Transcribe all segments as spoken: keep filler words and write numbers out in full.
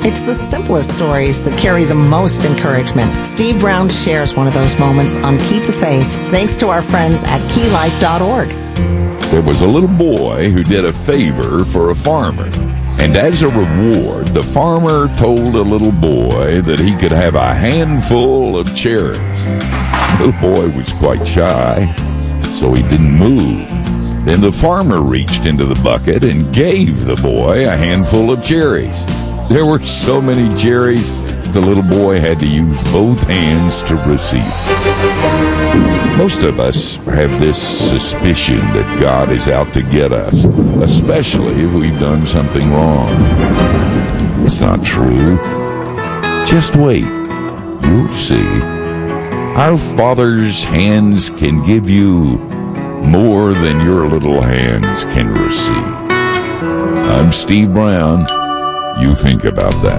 It's the simplest stories that carry the most encouragement. Steve Brown shares one of those moments on Keep the Faith, thanks to our friends at key life dot org. There was a little boy who did a favor for a farmer. And as a reward, the farmer told a little boy that he could have a handful of cherries. The little boy was quite shy, so he didn't move. Then the farmer reached into the bucket and gave the boy a handful of cherries. There were so many cherries, the little boy had to use both hands to receive. Most of us have this suspicion that God is out to get us, especially if we've done something wrong. It's not true. Just wait. You'll see. Our Father's hands can give you more than your little hands can receive. I'm Steve Brown. You think about that.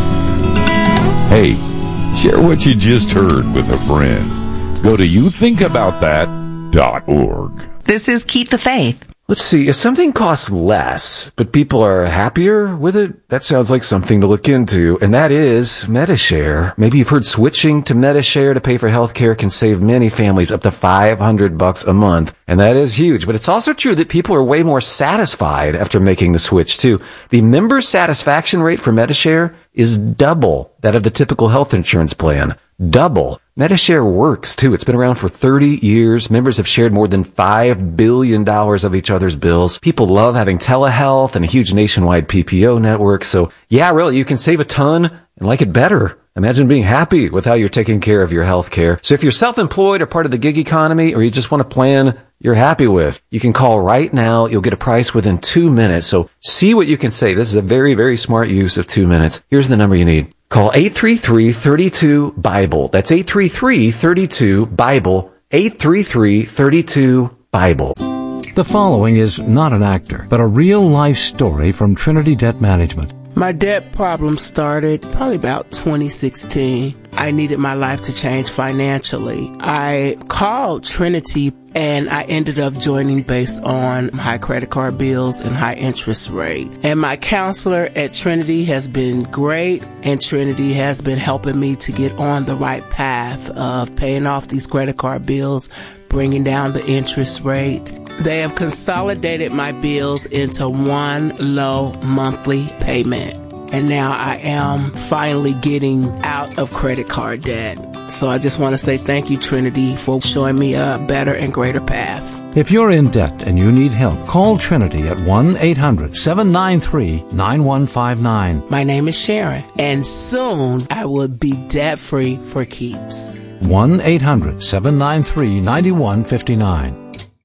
Hey, share what you just heard with a friend. Go to you think about that dot org. This is Keep the Faith. Let's see, if something costs less, but people are happier with it, that sounds like something to look into, and that is Medi-Share. Maybe you've heard switching to Medi-Share to pay for healthcare can save many families up to five hundred bucks a month, and that is huge. But it's also true that people are way more satisfied after making the switch, too. The member satisfaction rate for Medi-Share is double that of the typical health insurance plan. Double. Medi-Share works, too. It's been around for thirty years. Members have shared more than five billion dollars of each other's bills. People love having telehealth and a huge nationwide P P O network. So, yeah, really, you can save a ton and like it better. Imagine being happy with how you're taking care of your health care. So if you're self-employed or part of the gig economy, or you just want a plan you're happy with, you can call right now. You'll get a price within two minutes. So see what you can save. This is a very, very smart use of two minutes. Here's the number you need. Call eight three three, three two, BIBLE. That's eight three three, three two, BIBLE. eight three three, three two, BIBLE. The following is not an actor, but a real-life story from Trinity Debt Management. My debt problem started probably about twenty sixteen. I needed my life to change financially. I called Trinity and I ended up joining based on high credit card bills and high interest rate. And my counselor at Trinity has been great, and Trinity has been helping me to get on the right path of paying off these credit card bills, bringing down the interest rate. They have consolidated my bills into one low monthly payment. And now I am finally getting out of credit card debt. So I just want to say thank you, Trinity, for showing me a better and greater path. If you're in debt and you need help, call Trinity at one eight hundred, seven nine three, nine one five nine. My name is Sharon, and soon I will be debt-free for keeps. one eight hundred, seven nine three, nine one five nine.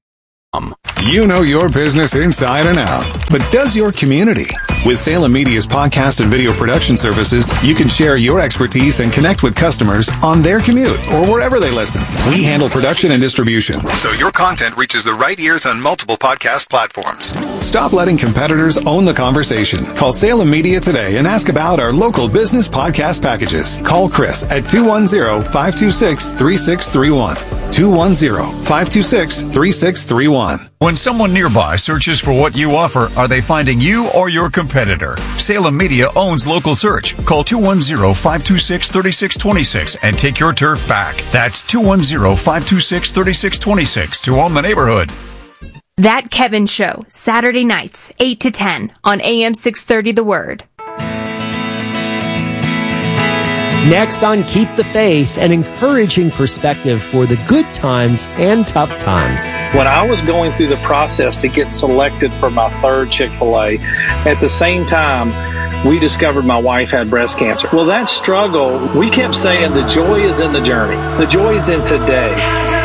You know your business inside and out, but does your community? With Salem Media's podcast and video production services, you can share your expertise and connect with customers on their commute or wherever they listen. We handle production and distribution, so your content reaches the right ears on multiple podcast platforms. Stop letting competitors own the conversation. Call Salem Media today and ask about our local business podcast packages. Call Chris at two one zero, five two six, three six three one. two one zero, five two six, three six three one. When someone nearby searches for what you offer, are they finding you or your competitor? Salem Media owns local search. Call two one zero, five two six, three six two six and take your turf back. That's two one zero, five two six, three six two six to own the neighborhood. That Kevin Show, Saturday nights, eight to ten on A M six thirty The Word. Next on Keep the Faith, an encouraging perspective for the good times and tough times. When I was going through the process to get selected for my third Chick-fil-A, at the same time, we discovered my wife had breast cancer. Well, that struggle, we kept saying the joy is in the journey. The joy is in today.